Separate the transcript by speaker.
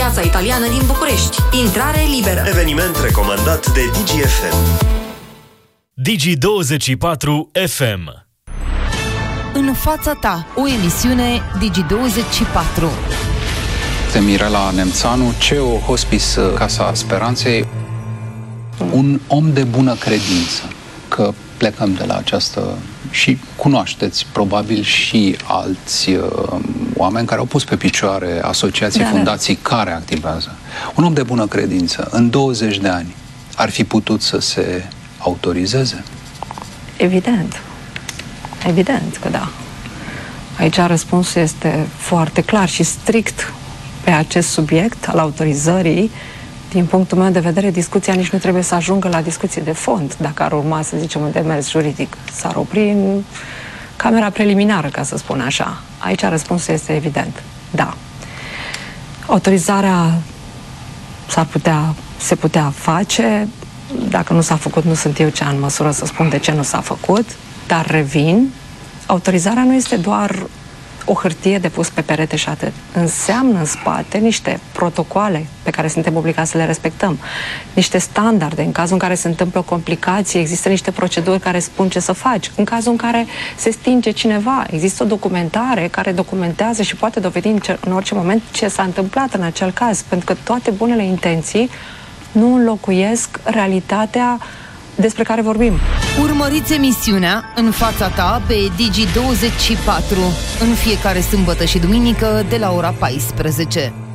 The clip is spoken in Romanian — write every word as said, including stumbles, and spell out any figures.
Speaker 1: Piața Italiană din București. Intrare liberă.
Speaker 2: Eveniment recomandat de Digi F M.
Speaker 3: Digi douăzeci și patru F M.
Speaker 4: În fața ta, o emisiune Digi douăzeci și patru.
Speaker 5: Este Mirela Nemțanu, C E O Hospice Casa Speranței, un om de bună credință, că plecăm de la această... și cunoașteți probabil și alți uh, oameni care au pus pe picioare asociații, da, fundații da. care activează. Un om de bună credință, în douăzeci de ani, ar fi putut să se autorizeze?
Speaker 6: Evident. Evident că da. Aici răspunsul este foarte clar și strict pe acest subiect al autorizării. Din punctul meu de vedere, discuția nici nu trebuie să ajungă la discuții de fond. Dacă ar urma, să zicem, un demers juridic, s-ar opri în camera preliminară, ca să spun așa. Aici răspunsul este evident. Da. Autorizarea s-ar putea, se putea face. Dacă nu s-a făcut, nu sunt eu cea în măsură să spun de ce nu s-a făcut. Dar revin, autorizarea nu este doar o hârtie de pus pe perete și atât. Înseamnă în spate niște protocoale pe care suntem obligați să le respectăm, niște standarde. În cazul în care se întâmplă o complicație, există niște proceduri care spun ce să faci. În cazul în care se stinge cineva, există o documentare care documentează și poate dovedi în, ce, în orice moment ce s-a întâmplat în acel caz, pentru că toate bunele intenții nu înlocuiesc realitatea despre care vorbim.
Speaker 4: Urmăriți emisiunea În fața ta pe Digi douăzeci și patru în fiecare sâmbătă și duminică de la ora paisprezece.